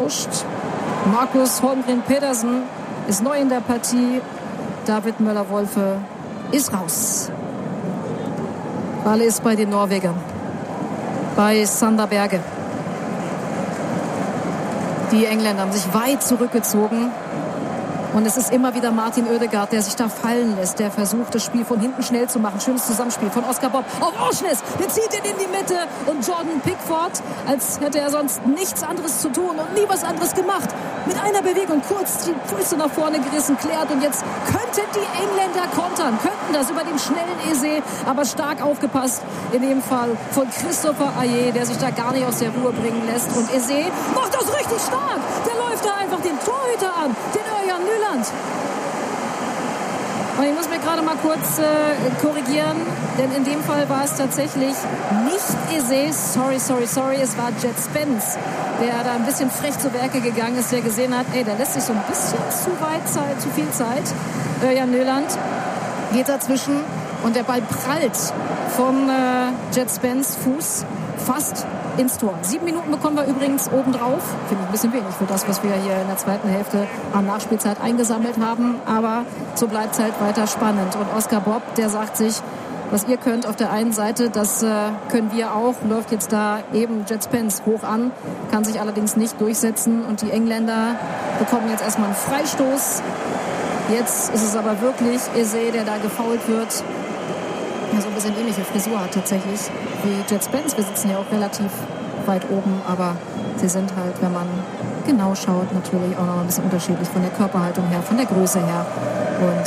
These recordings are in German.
getauscht. Markus Holmgren Pedersen ist neu in der Partie. David Möller-Wolfe ist raus. Ball ist bei den Norwegern. Bei Sander Berge. Die Engländer haben sich weit zurückgezogen. Und es ist immer wieder Martin Ødegaard, der sich da fallen lässt. Der versucht, das Spiel von hinten schnell zu machen. Schönes Zusammenspiel von Oskar Bob auf Orsnes. Der zieht ihn in die Mitte. Und Jordan Pickford, als hätte er sonst nichts anderes zu tun und nie was anderes gemacht. Mit einer Bewegung kurz die Füße nach vorne gerissen, klärt. Und jetzt könnten die Engländer kontern. Könnten das über den schnellen Eze. Aber stark aufgepasst. In dem Fall von Christopher Ajer, der sich da gar nicht aus der Ruhe bringen lässt. Und Eze macht das richtig stark. Der läuft da einfach den Torhüter an. Den Örjan Nyland. Und ich muss mir gerade mal kurz korrigieren, denn in dem Fall war es tatsächlich nicht Eze, sorry, es war Jet Spence, der da ein bisschen frech zu Werke gegangen ist, der gesehen hat, da lässt sich so ein bisschen zu viel Zeit. Örjan Nyland geht dazwischen und der Ball prallt vom Jet Spence Fuß fast ins Tor. 7 Minuten bekommen wir übrigens obendrauf. Finde ich ein bisschen wenig für das, was wir hier in der zweiten Hälfte an Nachspielzeit eingesammelt haben. Aber so bleibt es halt weiter spannend. Und Oskar Bob, der sagt sich, was ihr könnt auf der einen Seite, das können wir auch. Läuft jetzt da eben Jet Spence hoch an, kann sich allerdings nicht durchsetzen. Und die Engländer bekommen jetzt erstmal einen Freistoß. Jetzt ist es aber wirklich Eze, der da gefoult wird. Ja, so ein bisschen ähnliche Frisur hat tatsächlich wie Jet Spence. Wir sitzen ja auch relativ weit oben, aber sie sind halt, wenn man genau schaut, natürlich auch noch ein bisschen unterschiedlich von der Körperhaltung her, von der Größe her. Und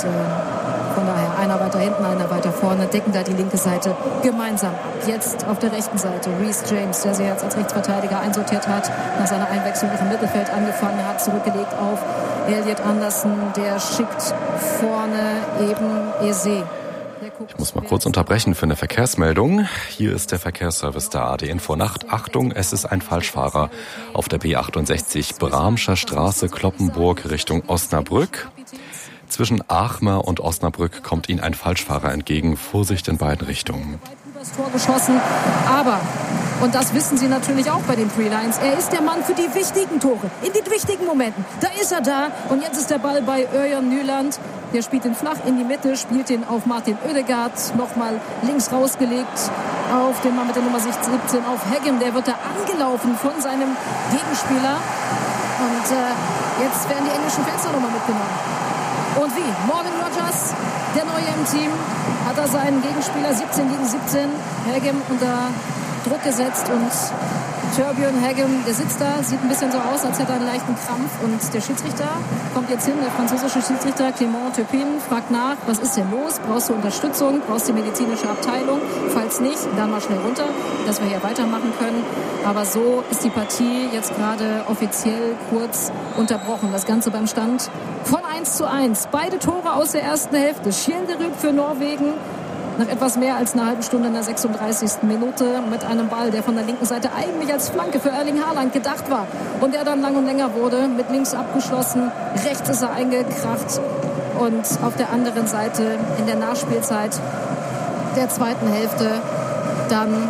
von daher einer weiter hinten, einer weiter vorne, decken da die linke Seite gemeinsam ab. Jetzt auf der rechten Seite Reece James, der sich jetzt als Rechtsverteidiger einsortiert hat, nach seiner Einwechslung im Mittelfeld angefangen hat, zurückgelegt auf Elliot Anderson, der schickt vorne eben Eze. Ich muss mal kurz unterbrechen für eine Verkehrsmeldung. Hier ist der Verkehrsservice der AD Info Nacht. Achtung, es ist ein Falschfahrer auf der B68 Bramscher Straße Cloppenburg Richtung Osnabrück. Zwischen Aachmer und Osnabrück kommt Ihnen ein Falschfahrer entgegen. Vorsicht in beiden Richtungen. Übers Tor geschossen, aber, und das wissen Sie natürlich auch bei den Freelines, er ist der Mann für die wichtigen Tore, in den wichtigen Momenten. Da ist er da und jetzt ist der Ball bei Örjan Nyland. Der spielt ihn flach in die Mitte, spielt ihn auf Martin Ødegaard, nochmal links rausgelegt auf den Mann mit der Nummer 17, auf Haggem. Der wird da angelaufen von seinem Gegenspieler. Und jetzt werden die englischen Fans nochmal mitgenommen. Und wie? Morgan Rogers, der Neue im Team, hat er seinen Gegenspieler 17 gegen 17, Haggem, unter Druck gesetzt und Torbjørn Haggem, der sitzt da, sieht ein bisschen so aus, als hätte er einen leichten Krampf. Und der Schiedsrichter kommt jetzt hin, der französische Schiedsrichter Clément Turpin, fragt nach, was ist denn los? Brauchst du Unterstützung? Brauchst du die medizinische Abteilung? Falls nicht, dann mal schnell runter, dass wir hier weitermachen können. Aber so ist die Partie jetzt gerade offiziell kurz unterbrochen. Das Ganze beim Stand von 1:1. Beide Tore aus der ersten Hälfte. Schjelderup für Norwegen. Nach etwas mehr als einer halben Stunde in der 36. Minute mit einem Ball, der von der linken Seite eigentlich als Flanke für Erling Haaland gedacht war. Und der dann lang und länger wurde, mit links abgeschlossen. Rechts ist er eingekracht. Und auf der anderen Seite in der Nachspielzeit der zweiten Hälfte dann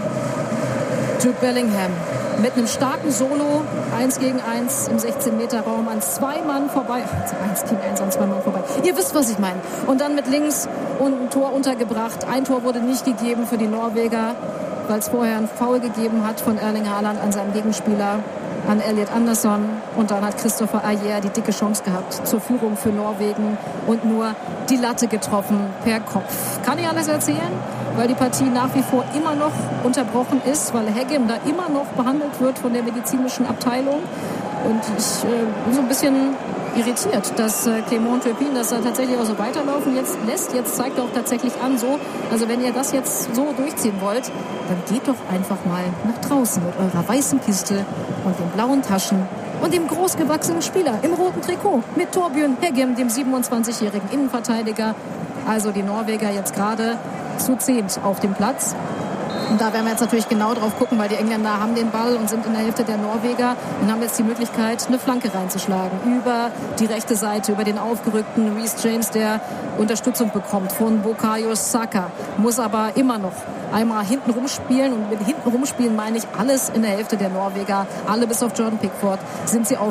Jude Bellingham mit einem starken Solo, 1 gegen 1 im 16-Meter-Raum an 2 Mann vorbei. 1 gegen 1 an 2 Mann vorbei. Ihr wisst, was ich meine. Und dann mit links und ein Tor untergebracht. Ein Tor wurde nicht gegeben für die Norweger, weil es vorher ein Foul gegeben hat von Erling Haaland an seinem Gegenspieler, an Elliot Anderson. Und dann hat Christopher Ajer die dicke Chance gehabt zur Führung für Norwegen und nur die Latte getroffen per Kopf. Kann ich alles erzählen? Weil die Partie nach wie vor immer noch unterbrochen ist, weil Haggem da immer noch behandelt wird von der medizinischen Abteilung. Und ich bin so ein bisschen irritiert, dass Clément Turpin das da tatsächlich auch so weiterlaufen jetzt lässt. Jetzt zeigt er auch tatsächlich an, so, also wenn ihr das jetzt so durchziehen wollt, dann geht doch einfach mal nach draußen mit eurer weißen Kiste und den blauen Taschen und dem großgewachsenen Spieler im roten Trikot mit Torbjørn Haggem, dem 27-jährigen Innenverteidiger. Also die Norweger jetzt gerade zu 10 auf dem Platz. Und da werden wir jetzt natürlich genau drauf gucken, weil die Engländer haben den Ball und sind in der Hälfte der Norweger und haben jetzt die Möglichkeit, eine Flanke reinzuschlagen. Über die rechte Seite, über den aufgerückten Reece James, der Unterstützung bekommt von Bukayo Saka. Muss aber immer noch einmal hinten rumspielen. Und mit hinten rumspielen meine ich alles in der Hälfte der Norweger. Alle bis auf Jordan Pickford sind sie auf